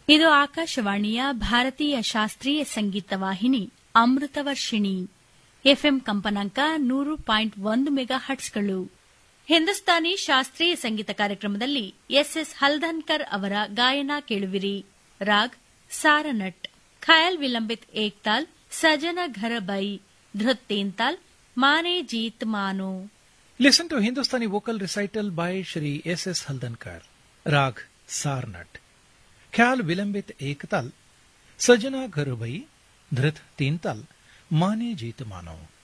ಇದು ಆಕಾಶವಾಣಿಯ ಭಾರತೀಯ ಶಾಸ್ತ್ರೀಯ ಸಂಗೀತ ವಾಹಿನಿ ಅಮೃತವರ್ಷಿಣಿ ಎಫ್ಎಂ ಕಂಪನಾಂಕ 100.1 ಮೆಗಾ ಹರ್ಟ್ಸ್ಗಳು. ಹಿಂದೂಸ್ತಾನಿ ಶಾಸ್ತ್ರೀಯ ಸಂಗೀತ ಕಾರ್ಯಕ್ರಮದಲ್ಲಿ ಎಸ್ಎಸ್ ಹಲ್ದನ್ಕರ್ ಅವರ ಗಾಯನ ಕೇಳುವಿರಿ. Raag ಸಾರನಟ್, khayal vilambit Ektaal, ಸಜನ ಘರ by, ಧೃತ್ ತೇಂತಾಲ್, Mane Jeet ಮಾನೋ. Listen to Hindustani vocal recital by Shri S.S. Haldankar. Rag Sarnat. Khyal Vilambit Ektal, Sajana Gharbai, Dhrit Teental, Mane Jeet Mano.